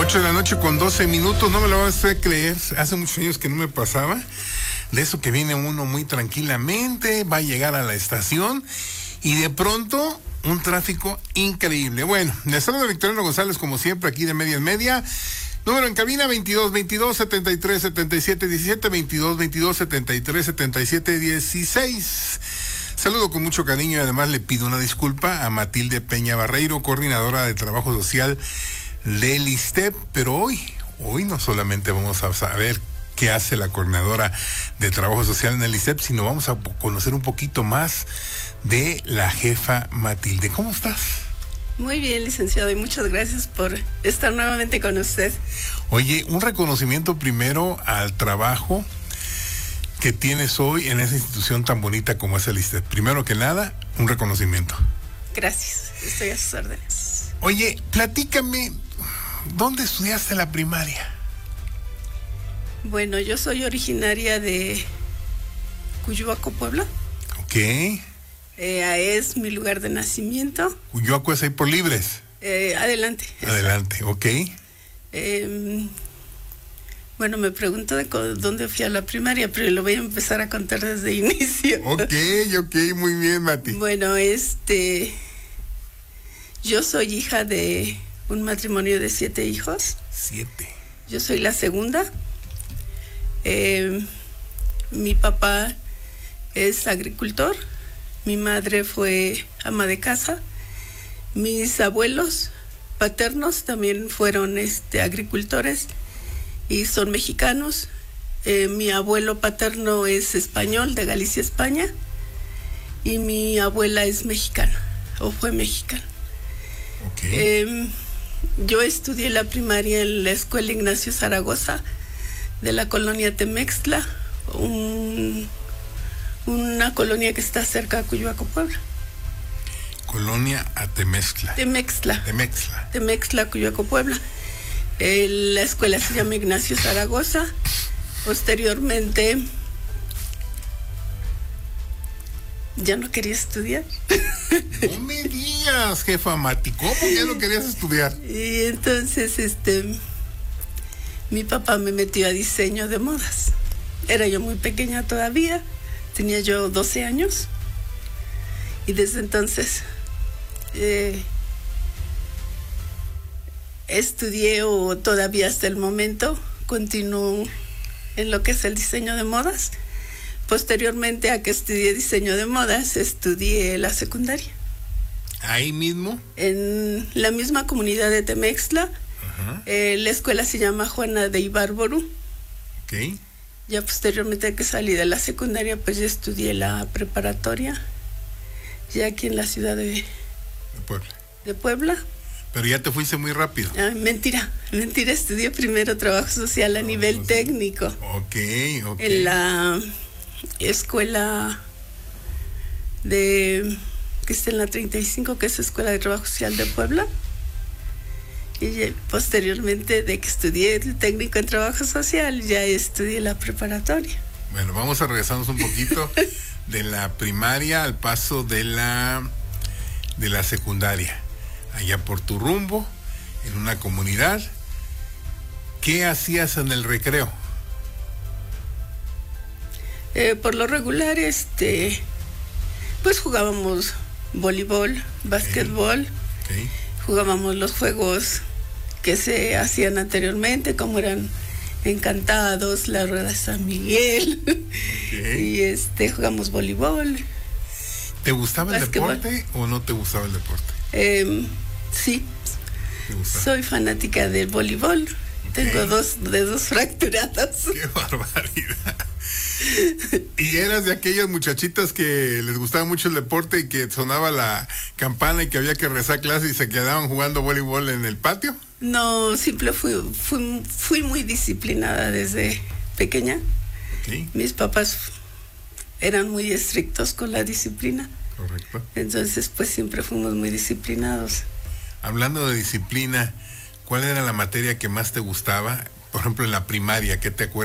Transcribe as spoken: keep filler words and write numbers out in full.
ocho de la noche con doce minutos, no me lo vas a creer, hace muchos años que no me pasaba, de eso que viene uno muy tranquilamente, va a llegar a la estación y de pronto un tráfico increíble. Bueno, les saluda Victoriano González como siempre aquí de Media en Media, número en cabina veintidós veintidós setenta y tres setenta y siete diecisiete, veintidós veintidós setenta y tres setenta y siete dieciséis. Saludo con mucho cariño y además le pido una disculpa a Matilde Peña Barreiro, coordinadora de Trabajo Social del ISSSTE, pero hoy, hoy no solamente vamos a saber qué hace la coordinadora de Trabajo Social en el ISSSTE, sino vamos a conocer un poquito más de la jefa Matilde. ¿Cómo estás? Muy bien, licenciado, y muchas gracias por estar nuevamente con usted. Oye, un reconocimiento primero al trabajo que tienes hoy en esa institución tan bonita como es el ISSSTE. Primero que nada, un reconocimiento. Gracias, estoy a sus órdenes. Oye, platícame, ¿dónde estudiaste la primaria? Bueno, yo soy originaria de Cuyuaco, Puebla. Ok. Eh, es mi lugar de nacimiento. Cuyuaco es ahí por Libres. Eh, adelante. Adelante, ok. Eh, bueno, me pregunto de dónde fui a la primaria, pero lo voy a empezar a contar desde el inicio. Ok, ok, muy bien, Mati. Bueno, este... Yo soy hija de un matrimonio de siete hijos. Siete. Yo soy la segunda. Eh, mi papá es agricultor. Mi madre fue ama de casa. Mis abuelos paternos también fueron este, agricultores y son mexicanos. Eh, mi abuelo paterno es español, de Galicia, España. Y mi abuela es mexicana, o fue mexicana. Okay. Eh, yo estudié la primaria en la escuela Ignacio Zaragoza de la colonia Temextla, un, una colonia que está cerca de Cuyuaco, Puebla. Colonia Atemextla. Temextla. Temextla. Temextla, Cuyuaco, Puebla. Eh, la escuela se llama Ignacio Zaragoza. Posteriormente ya no quería estudiar. No me digas, jefa Mati, ¿cómo ya no querías estudiar? Y entonces, este, mi papá me metió a diseño de modas. Era yo muy pequeña todavía, tenía yo doce años. Y desde entonces eh, estudié, o todavía hasta el momento continúo en lo que es el diseño de modas. Posteriormente a que estudié diseño de modas, estudié la secundaria. ¿Ahí mismo? En la misma comunidad de Temextla. Uh-huh. Eh, la escuela se llama Juana de Ibárboru. Ok. Ya posteriormente a que salí de la secundaria, pues ya estudié la preparatoria, ya aquí en la ciudad de, de Puebla. De Puebla. Pero ya te fuiste muy rápido. Ah, mentira, mentira, estudié primero trabajo social a no, nivel no sé. técnico. Ok, ok. En la escuela de que está en la treinta y cinco, que es Escuela de Trabajo Social de Puebla. Y posteriormente de que estudié el técnico en trabajo social, ya estudié la preparatoria. Bueno, vamos a regresarnos un poquito de la primaria al paso de la de la secundaria. Allá por tu rumbo, en una comunidad. ¿Qué hacías en el recreo? Eh, por lo regular, este, pues jugábamos voleibol, básquetbol, okay. Jugábamos los juegos que se hacían anteriormente, como eran Encantados, la Rueda de San Miguel, okay. Y este, jugamos voleibol. ¿Te gustaba básquetbol. El deporte o no te gustaba el deporte? Eh, sí, soy fanática del voleibol. Okay. Tengo dos dedos fracturados. ¡Qué barbaridad! ¿Y eras de aquellas muchachitas que les gustaba mucho el deporte y que sonaba la campana y que había que rezar clase y se quedaban jugando voleibol en el patio? No, siempre fui, fui, fui muy disciplinada desde pequeña. Okay. Mis papás eran muy estrictos con la disciplina. Correcto. Entonces, pues siempre fuimos muy disciplinados. Hablando de disciplina, ¿cuál era la materia que más te gustaba? Por ejemplo, en la primaria, ¿qué te acuerdas?